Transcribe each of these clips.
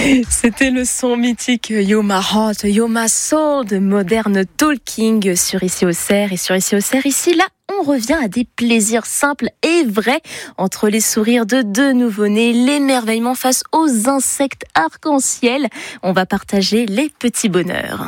C'était le son mythique You My Heart, You My Soul de Modern Talking sur Ici au Cerf. Et sur Ici au Cerf, là, on revient à des plaisirs simples et vrais entre les sourires de deux nouveau-nés, l'émerveillement face aux insectes arc-en-ciel. On va partager les petits bonheurs.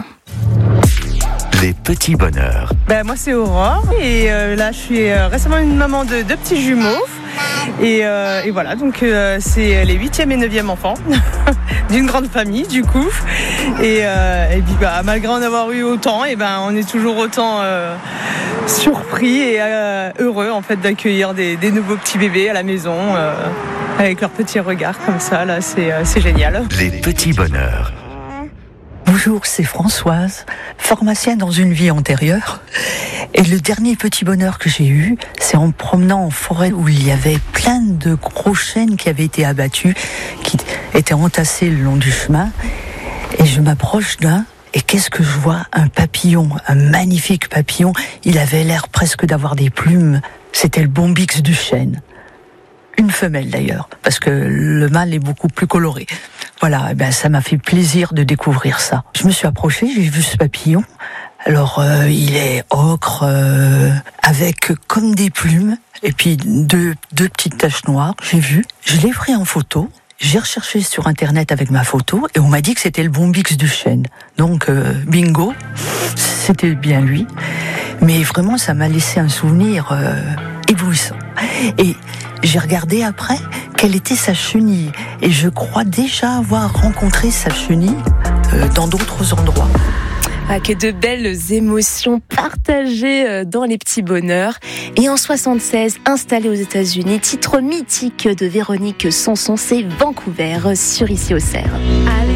Les petits bonheurs. Moi c'est Aurore et là je suis récemment une maman de deux petits jumeaux et voilà donc c'est les 8e et 9e enfants d'une grande famille du coup et puis malgré en avoir eu autant on est toujours autant surpris et heureux en fait d'accueillir des nouveaux petits bébés à la maison avec leurs petits regards comme ça là c'est génial. Les petits bonheurs. Bonjour, c'est Françoise, pharmacienne dans une vie antérieure. Et le dernier petit bonheur que j'ai eu, c'est en promenant en forêt où il y avait plein de gros chênes qui avaient été abattus, qui étaient entassés le long du chemin. Et je m'approche d'un, et qu'est-ce que je vois ? Un papillon, un magnifique papillon. Il avait l'air presque d'avoir des plumes. C'était le bombix du chêne. Une femelle d'ailleurs, parce que le mâle est beaucoup plus coloré. Voilà, ça m'a fait plaisir de découvrir ça. Je me suis approchée, j'ai vu ce papillon. Alors, il est ocre, avec comme des plumes, et puis deux petites taches noires, j'ai vu. Je l'ai pris en photo, j'ai recherché sur Internet avec ma photo, et on m'a dit que c'était le bombix du chêne. Donc, bingo, c'était bien lui. Mais vraiment, ça m'a laissé un souvenir éblouissant. Et j'ai regardé après quelle était sa chenille. Et je crois déjà avoir rencontré sa chenille dans d'autres endroits. Ah, que de belles émotions partagées dans les petits bonheurs. Et en 76, installé aux États-Unis, titre mythique de Véronique Sanson, c'est Vancouver sur Ici au Cerf. Allez.